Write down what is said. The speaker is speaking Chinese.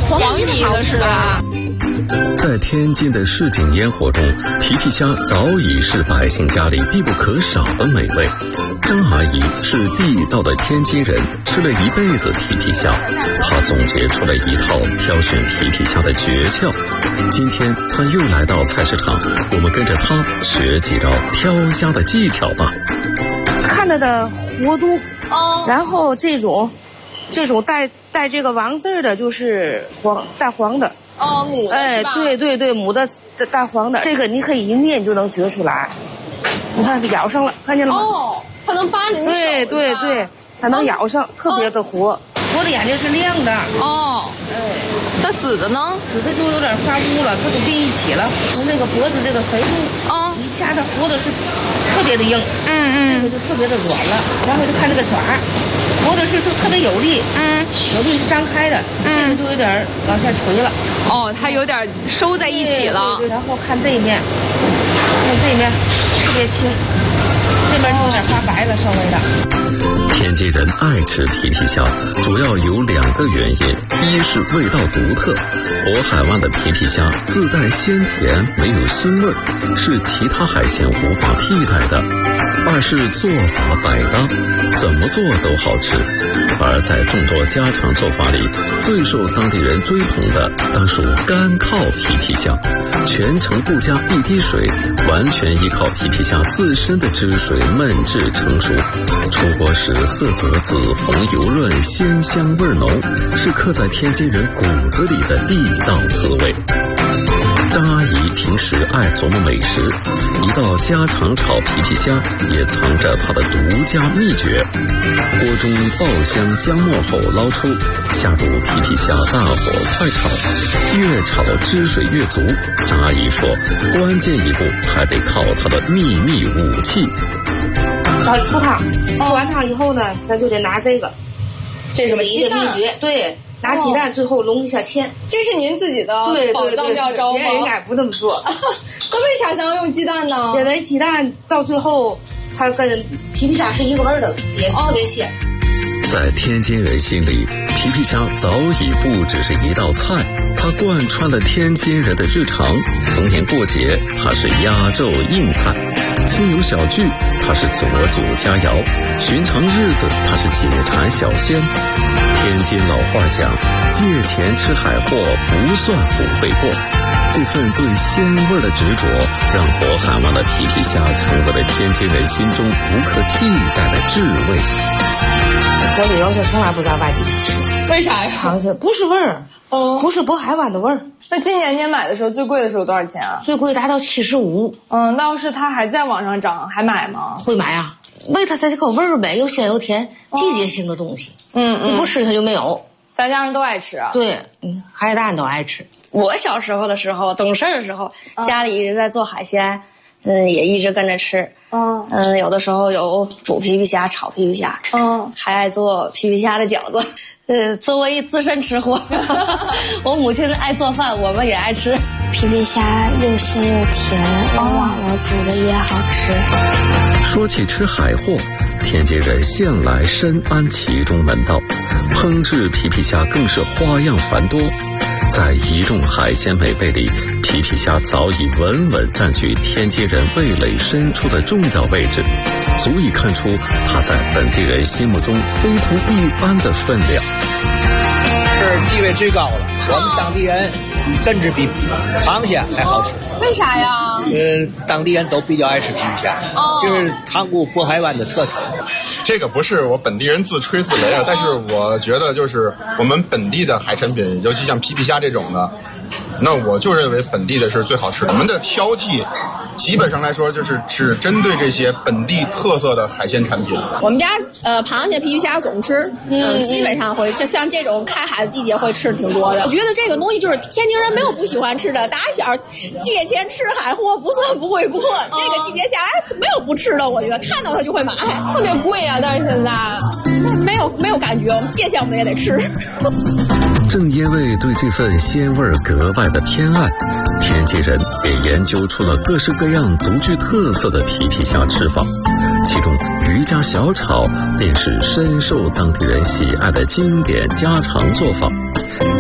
黄泥的是吧？ 在天津的市井烟火中，皮皮虾早已是百姓家里必不可少的美味。张阿姨是地道的天津人，吃了一辈子皮皮虾，她总结出了一套挑选皮皮虾的诀窍。今天她又来到菜市场，我们跟着她学几招挑虾的技巧吧。 看它的活度，然后这种带这个王字的，就是带黄的。 母的是吧？ 对，母的带黄的，这个你可以一捏就能觉出来。你看咬上了，看见了吗？ 它能扒着你手。 对，它能咬上，特别的活。我的眼睛是亮的。 那死的呢？ 死的就有点发乌了，它都并一起了。从那个脖子这个肥度，一掐它活的是特别的硬，这个就特别的软了。然后就看这个爪，活的是特别有力，有力是张开的，这个就有点往下垂了。 它有点收在一起了。 对，然后看这一面，特别轻，这边就有点发白了，稍微的。 天津人爱吃皮皮虾，主要有2个原因：一是味道独特，渤海湾的皮皮虾自带鲜甜，没有腥味，是其他海鲜无法替代的；二是做法百搭，怎么做都好吃。而在众多家常做法里，最受当地人追捧的当属干靠皮皮虾，全程不加一滴水，完全依靠皮皮虾自身的汁水焖制成熟。出锅时色泽紫红油润，鲜香味浓，是刻在天津人骨子里的地道滋味。张阿姨平时爱琢磨美食，一道家常炒皮皮虾也藏着她的独家秘诀。锅中爆香姜末后捞出，下入皮皮虾，大火快炒，越炒汁水越足。张阿姨说，关键一步还得靠她的秘密武器。 出汤，出完汤以后呢，咱就得拿这个， 这是一个秘诀，对。拿鸡蛋最后笼一下芡， 这是您自己的宝藏妙招吗？ 别人应该不这么做。 那为啥想要用鸡蛋呢？ 因为鸡蛋到最后，它跟皮皮虾是一个味儿的，也特别鲜。 在天津人心里，皮皮虾早已不只是一道菜，它贯穿了天津人的日常。逢年过节，它是压轴硬菜；亲友小聚，它是佐酒佳肴；寻常日子，它是解馋小鲜。天津老话讲，借钱吃海货不算不会过。这份对鲜味的执着，让渤海湾的皮皮虾成为了天津人心中无可替代的至味。 我旅游是从来不在外地吃， 为啥呀？ 螃蟹不是味儿，不是渤海湾的味儿。 那今年您买的时候最贵的时候多少钱啊？ 最贵达到75。 那要是它还在往上涨，还买吗？ 会买啊，为它这个味儿呗，又鲜又甜，季节性的东西。你不吃它就没有。 咱家人都爱吃啊。 对，海带都爱吃。 我小时候的时候，懂事的时候，家里一直在做海鲜，也一直跟着吃。有的时候有煮皮皮虾、炒皮皮虾，还爱做皮皮虾的饺子。作为一资深吃货，我母亲爱做饭，我们也爱吃。 皮皮虾又鲜又甜，我煮的也好吃。 说起吃海货，天津人向来深谙其中门道，烹制皮皮虾更是花样繁多。在一众海鲜美味里，皮皮虾早已稳稳占据天津人味蕾深处的重要位置，足以看出它在本地人心目中非同一般的分量。 是地位最高了，我们当地人甚至比螃蟹还好吃。 为啥呀？ 当地人都比较爱吃皮皮虾，就是塘沽渤海湾的特产。 这个不是我本地人自吹自擂啊，但是我觉得就是我们本地的海产品，尤其像皮皮虾这种的，那我就认为本地的是最好吃的。我们的挑剔基本上来说就是只针对这些本地特色的海鲜产品。 我们家螃蟹、皮皮虾总吃，基本上会像这种开海的季节会吃的挺多的。我觉得这个东西就是天津人没有不喜欢吃的，打小借钱吃海货不算不会过。这个季节下来没有不吃的，我觉得看到它就会买。 特别贵啊，但是现在没有感觉，我们借钱我们也得吃。 正因为对这份鲜味格外的偏爱，天津人也研究出了各式各样独具特色的皮皮虾吃法，其中渔家小炒便是深受当地人喜爱的经典家常做法。